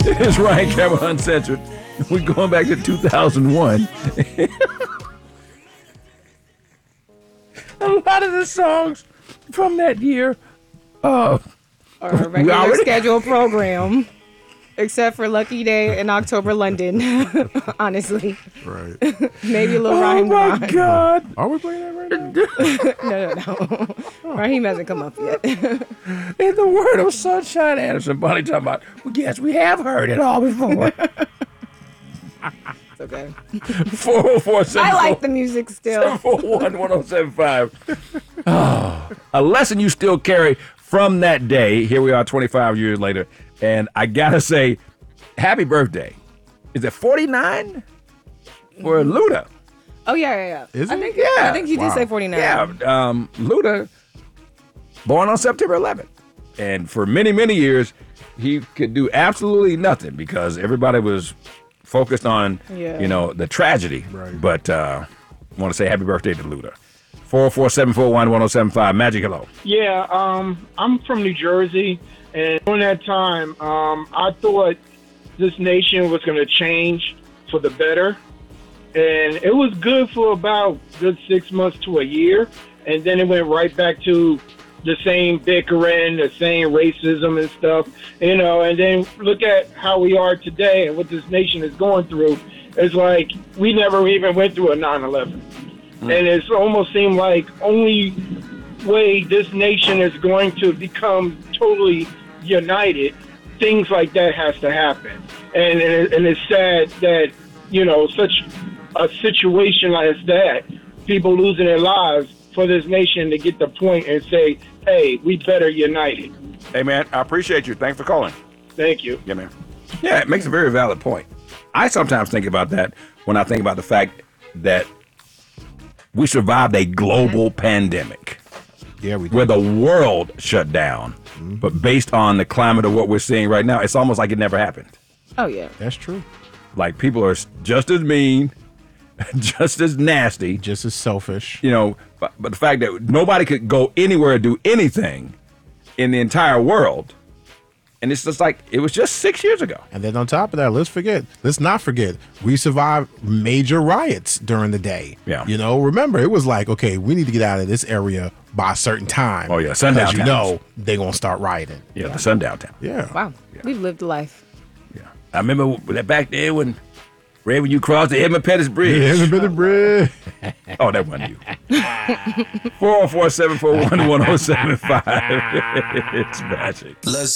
It's Ryan Cameron Uncensored. We're going back to 2001. A lot of the songs from that year Or a regular scheduled program. Except for Lucky Day in October, London. Honestly. Right. Maybe a little Oh Raheem. my God. Are we playing that right now? No. Raheem hasn't come up yet. In the word of Sunshine Anderson, Bonnie talking about, well, yes, we have heard it all before. It's okay. 404 I like the music still. 741-1075. Oh, a lesson you still carry from that day. Here we are 25 years later. And I got to say, happy birthday. Is it 49 for Luda? Oh, yeah. Is I it? think, Yeah. I think he did say 49. Yeah, Luda, born on September 11th. And for many, many years, he could do absolutely nothing because everybody was focused on, the tragedy. Right. But I want to say happy birthday to Luda. 404-741-1075. Magic, hello. Yeah, I'm from New Jersey, and during that time, I thought this nation was going to change for the better, and it was good for about good 6 months to a year, and then it went right back to the same bickering, the same racism and stuff, and then look at how we are today and what this nation is going through. It's like we never even went through a 9/11. And it's almost seemed like only way this nation is going to become totally united, things like that has to happen. And it's sad that, such a situation like that, people losing their lives for this nation to get the point and say, hey, we better unite it. Hey, man, I appreciate you. Thanks for calling. Thank you. Yeah, man. Yeah, it makes a very valid point. I sometimes think about that when I think about the fact that we survived a global pandemic. Yeah, we did. Where the world shut down. Mm-hmm. But based on the climate of what we're seeing right now, it's almost like it never happened. Oh, yeah. That's true. Like people are just as mean, just as nasty. Just as selfish. But the fact that nobody could go anywhere and do anything in the entire world. And it's just like, it was just 6 years ago. And then on top of that, let's not forget, we survived major riots during the day. Yeah. Remember, it was like, okay, we need to get out of this area by a certain time. Oh, yeah, sundown towns. They're going to start rioting. Yeah, the sundown town. Yeah. Wow. Yeah. We've lived a life. Yeah. I remember that back there when you crossed the Edmund Pettus Bridge. Yeah, Edmund Pettus Bridge. Oh, that wasn't you. 404-741-1075. It's magic.